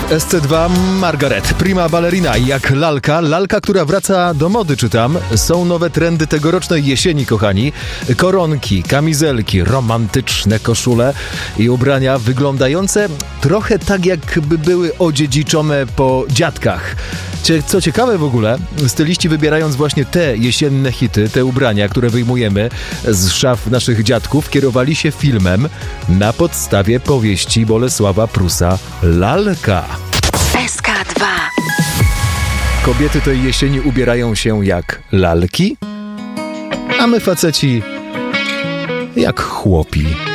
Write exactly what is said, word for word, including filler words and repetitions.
W S C dwa Margaret, prima ballerina, jak lalka, lalka, która wraca do mody, czytam. Są nowe trendy tegorocznej jesieni, kochani. Koronki, kamizelki, romantyczne koszule i ubrania wyglądające trochę tak, jakby były odziedziczone po dziadkach. Co ciekawe w ogóle, styliści wybierając właśnie te jesienne hity, te ubrania, które wyjmujemy z szaf naszych dziadków, kierowali się filmem na podstawie powieści Bolesława Prusa Lalka. S K dwa. Kobiety tej jesieni ubierają się jak lalki, a my faceci jak chłopi.